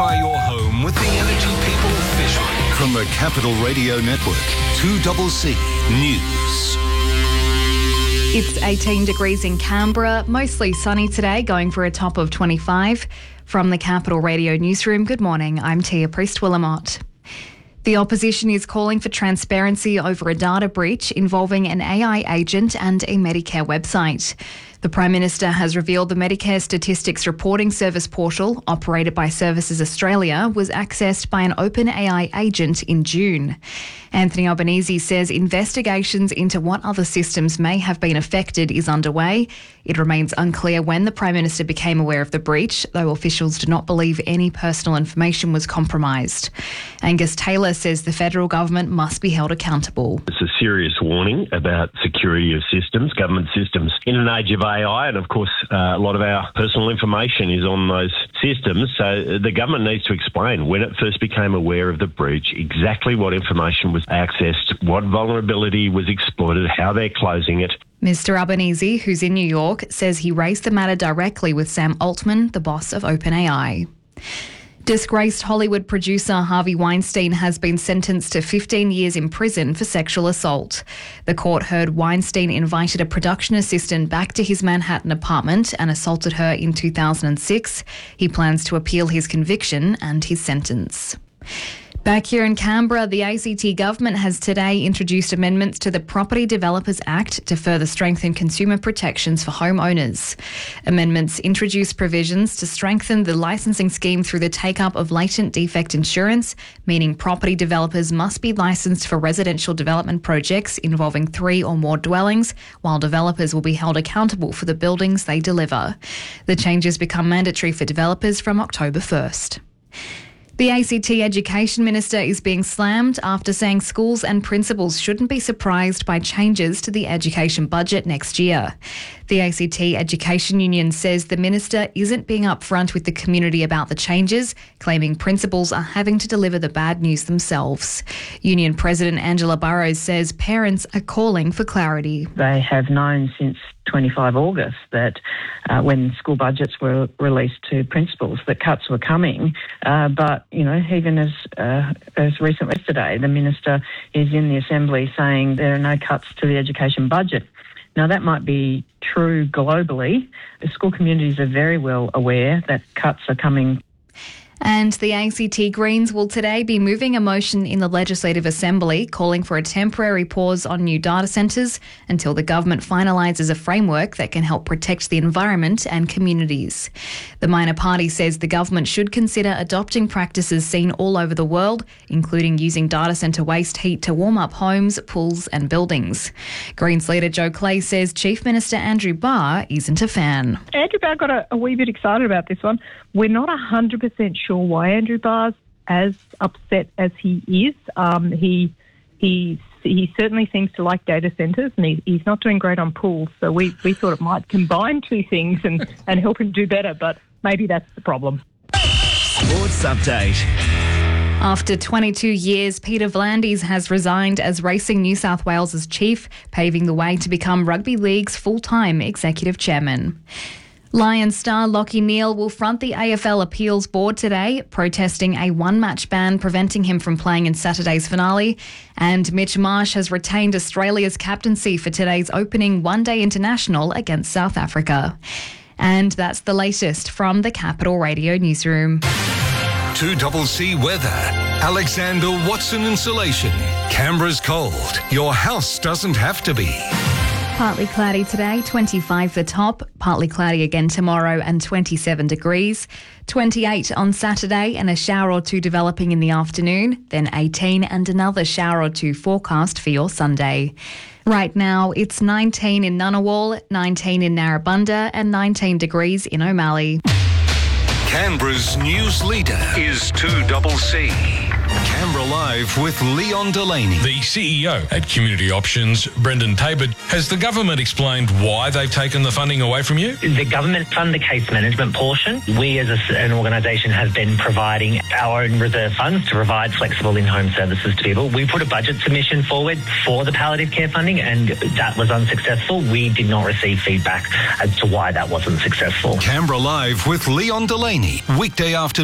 Electrify your home with the Energy People Fish Ring. From the Capital Radio Network, 2CC News. It's 18 degrees in Canberra, mostly sunny today, going for a top of 25. From the Capital Radio Newsroom, good morning, I'm Tia Priest-Willamott. The opposition is calling for transparency over a data breach involving an AI agent and a Medicare website. The Prime Minister has revealed the Medicare Statistics Reporting Service portal, operated by Services Australia, was accessed by an OpenAI agent in June. Anthony Albanese says investigations into what other systems may have been affected is underway. It remains unclear when the Prime Minister became aware of the breach, though officials do not believe any personal information was compromised. Angus Taylor says the federal government must be held accountable. It's a serious warning about security of systems, government systems, in an age of AI, and of course a lot of our personal information is on those systems, so the government needs to explain when it first became aware of the breach, exactly what information was accessed, what vulnerability was exploited, how they're closing it. Mr Albanese, who's in New York, says he raised the matter directly with Sam Altman, the boss of OpenAI. Disgraced Hollywood producer Harvey Weinstein has been sentenced to 15 years in prison for sexual assault. The court heard Weinstein invited a production assistant back to his Manhattan apartment and assaulted her in 2006. He plans to appeal his conviction and his sentence. Back here in Canberra, the ACT government has today introduced amendments to the Property Developers Act to further strengthen consumer protections for homeowners. Amendments introduce provisions to strengthen the licensing scheme through the take-up of latent defect insurance, meaning property developers must be licensed for residential development projects involving 3 or more dwellings, while developers will be held accountable for the buildings they deliver. The changes become mandatory for developers from October 1st. The ACT Education Minister is being slammed after saying schools and principals shouldn't be surprised by changes to the education budget next year. The ACT Education Union says the Minister isn't being upfront with the community about the changes, claiming principals are having to deliver the bad news themselves. Union President Angela Burrows says parents are calling for clarity. They have known since 25 August that when school budgets were released to principals that cuts were coming, but even as recently yesterday, the Minister is in the Assembly saying there are no cuts to the education budget. Now, that might be true globally. The school communities are very well aware that cuts are coming. And the ACT Greens will today be moving a motion in the Legislative Assembly calling for a temporary pause on new data centres until the government finalises a framework that can help protect the environment and communities. The minor party says the government should consider adopting practices seen all over the world, including using data centre waste heat to warm up homes, pools and buildings. Greens leader Joe Clay says Chief Minister Andrew Barr isn't a fan. Andrew Barr got a wee bit excited about this one. We're not 100% sure why Andrew Barr's as upset as he is. He certainly seems to like data centres, and he's not doing great on pools. So we thought it might combine two things and help him do better, but maybe that's the problem. Sports Update. After 22 years, Peter V'landys has resigned as Racing New South Wales' chief, paving the way to become Rugby League's full-time executive chairman. Lions star Lachie Neale will front the AFL Appeals Board today, protesting a one-match ban preventing him from playing in Saturday's finale. And Mitch Marsh has retained Australia's captaincy for today's opening one-day international against South Africa. And that's the latest from the Capital Radio Newsroom. 2CC weather. Alexander Watson Insulation. Canberra's cold. Your house doesn't have to be. Partly cloudy today, 25 the top. Partly cloudy again tomorrow and 27 degrees. 28 on Saturday and a shower or two developing in the afternoon. Then 18 and another shower or two forecast for your Sunday. Right now, it's 19 in Ngunnawal, 19 in Narrabundah and 19 degrees in O'Malley. Canberra's news leader is 2CC. Canberra Live with Leon Delaney. The CEO at Community Options, Brendan Tabor, has the government explained why they've taken the funding away from you? The government fund the case management portion. We as an organisation have been providing our own reserve funds to provide flexible in-home services to people. We put a budget submission forward for the palliative care funding and that was unsuccessful. We did not receive feedback as to why that wasn't successful. Canberra Live with Leon Delaney, weekday afternoon.